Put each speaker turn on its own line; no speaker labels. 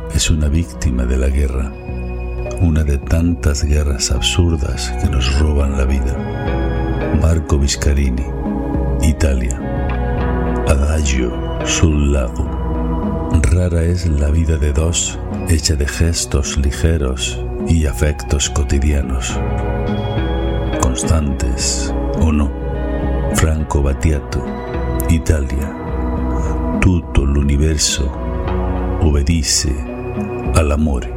es una víctima de la guerra, una de tantas guerras absurdas que nos roban la vida. Marco Biscarini, Italia. Adagio sul lago. Rara es la vida de dos, hecha de gestos ligeros y afectos cotidianos, constantes o no. Franco Battiato, Italia. Tutto l'universo obbedisce all'amore.